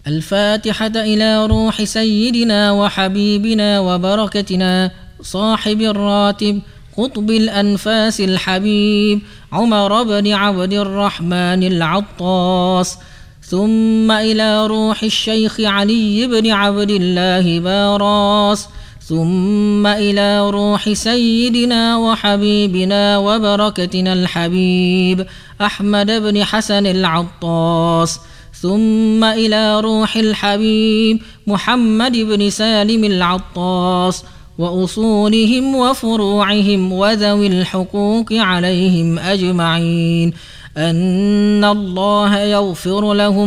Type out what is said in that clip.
الفاتحة إلى روح سيدنا وحبيبنا وبركتنا صاحب الراتب قطب الأنفاس الحبيب عمر بن عبد الرحمن العطاس، ثم إلى روح الشيخ علي بن عبد الله باراس، ثم إلى روح سيدنا وحبيبنا وبركتنا الحبيب أحمد بن حسن العطاس، ثم إلى روح الحبيب محمد بن سالم العطاس وأصولهم وفروعهم وذوي الحقوق عليهم أجمعين، أن الله يغفر لهم